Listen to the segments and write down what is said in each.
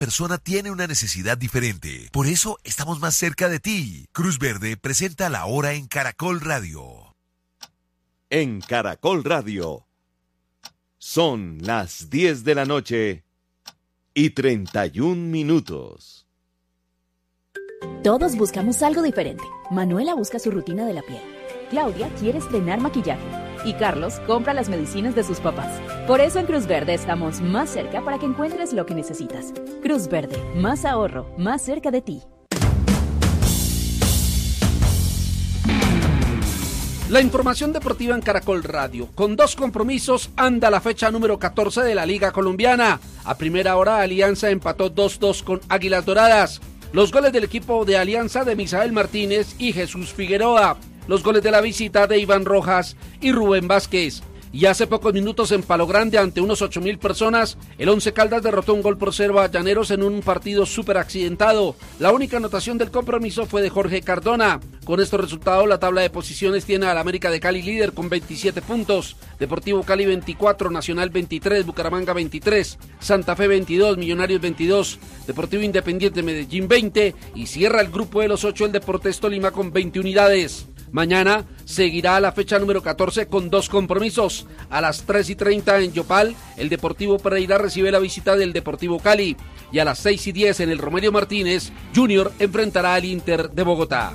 persona tiene una necesidad diferente. Por eso estamos más cerca de ti. Cruz Verde presenta La Hora en Caracol Radio. En Caracol Radio son las 10 de la noche y 31 minutos. Todos buscamos algo diferente. Manuela busca su rutina de la piel. Claudia quiere estrenar maquillaje. Y Carlos compra las medicinas de sus papás. Por eso en Cruz Verde estamos más cerca para que encuentres lo que necesitas. Cruz Verde, más ahorro, más cerca de ti. La información deportiva en Caracol Radio. Con 2 compromisos anda la fecha número 14 de la Liga Colombiana. A primera hora Alianza empató 2-2 con Águilas Doradas. Los goles del equipo de Alianza de Misael Martínez y Jesús Figueroa. Los goles de la visita de Iván Rojas y Rubén Vázquez. Y hace pocos minutos en Palo Grande, ante unos 8.000 personas, el Once Caldas derrotó 1-0 a Llaneros en un partido súper accidentado. La única anotación del compromiso fue de Jorge Cardona. Con estos resultados, la tabla de posiciones tiene al América de Cali líder con 27 puntos, Deportivo Cali 24, Nacional 23, Bucaramanga 23, Santa Fe 22, Millonarios 22, Deportivo Independiente Medellín 20 y cierra el grupo de los 8 el Deportes Tolima con 20 unidades. Mañana seguirá la fecha número 14 con 2 compromisos. A las 3:30 en Yopal, el Deportivo Pereira recibe la visita del Deportivo Cali. Y a las 6:10 en el Romelio Martínez, Junior enfrentará al Inter de Bogotá.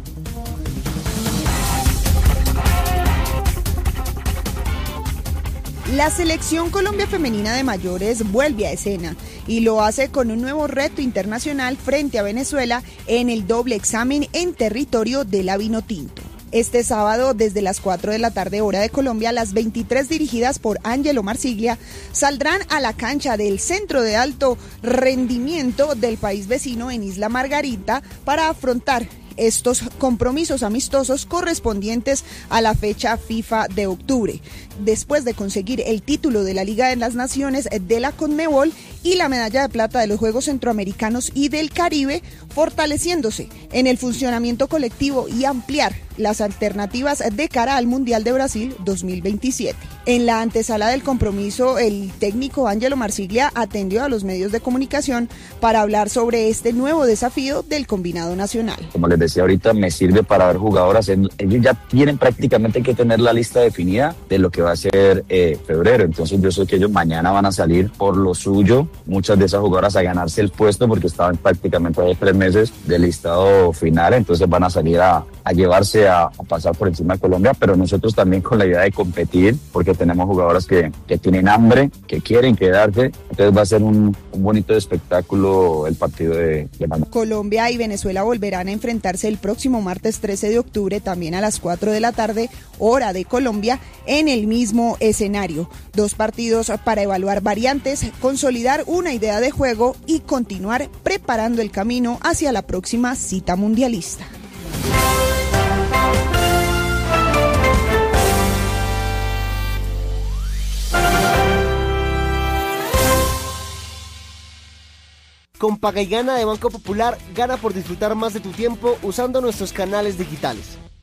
La selección Colombia femenina de mayores vuelve a escena y lo hace con un nuevo reto internacional frente a Venezuela en el doble examen en territorio de la Vinotinto. Este sábado, desde las 4 de la tarde hora de Colombia, las 23 dirigidas por Ángelo Marsiglia saldrán a la cancha del Centro de Alto Rendimiento del país vecino en Isla Margarita para afrontar estos compromisos amistosos correspondientes a la fecha FIFA de octubre, después de conseguir el título de la Liga de las Naciones de la CONMEBOL y la medalla de plata de los Juegos Centroamericanos y del Caribe, fortaleciéndose en el funcionamiento colectivo y ampliar las alternativas de cara al Mundial de Brasil 2027. En la antesala del compromiso, el técnico Ángelo Marsiglia atendió a los medios de comunicación para hablar sobre este nuevo desafío del combinado nacional. Como les decía ahorita, me sirve para ver jugadoras. Ellos ya tienen prácticamente que tener la lista definida de lo que va a ser febrero. Entonces yo sé que ellos mañana van a salir por lo suyo, muchas de esas jugadoras a ganarse el puesto porque estaban prácticamente a 3 meses del listado final. Entonces van a salir a llevarse a pasar por encima de Colombia, pero nosotros también con la idea de competir, porque tenemos jugadoras que tienen hambre, que quieren quedarse. Entonces va a ser un bonito espectáculo el partido de mañana. Colombia y Venezuela volverán a enfrentarse el próximo martes 13 de octubre, también a las 4 de la tarde, hora de Colombia, en el mismo escenario. 2 partidos para evaluar variantes, consolidar una idea de juego y continuar preparando el camino hacia la próxima cita mundialista. Con Paga y Gana de Banco Popular, gana por disfrutar más de tu tiempo usando nuestros canales digitales.